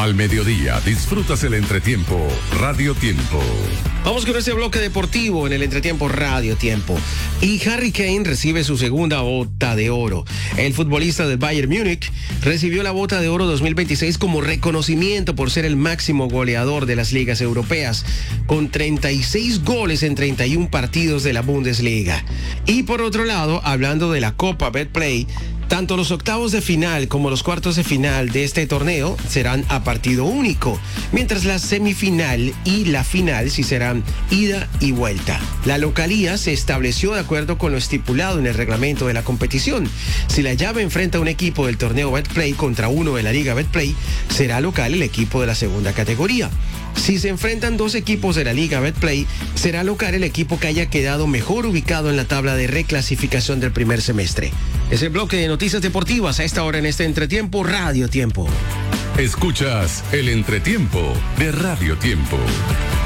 Al mediodía disfrutas el entretiempo Radio Tiempo. Vamos con este bloque deportivo en el entretiempo Radio Tiempo. Y Harry Kane recibe su segunda bota de oro. El futbolista del Bayern Múnich recibió la bota de oro 2026 como reconocimiento por ser el máximo goleador de las ligas europeas, con 36 goles en 31 partidos de la Bundesliga. Y por otro lado, hablando de la Copa Betplay, tanto los octavos de final como los cuartos de final de este torneo serán a partido único, mientras la semifinal y la final sí serán ida y vuelta. La localía se estableció de acuerdo con lo estipulado en el reglamento de la competición. Si la llave enfrenta a un equipo del torneo Betplay contra uno de la Liga Betplay, será local el equipo de la segunda categoría. Si se enfrentan dos equipos de la Liga Betplay, será local el equipo que haya quedado mejor ubicado en la tabla de reclasificación del primer semestre. Es el bloque de noticias deportivas a esta hora en este entretiempo Radio Tiempo. Escuchas el entretiempo de Radio Tiempo.